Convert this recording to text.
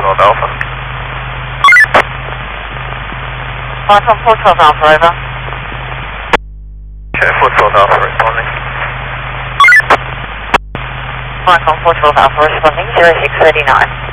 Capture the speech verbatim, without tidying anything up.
twelve Alpha. Micron four twelve Alpha, over. Okay, four twelve Alpha responding. Micron four twelve Alpha responding, zero six three nine.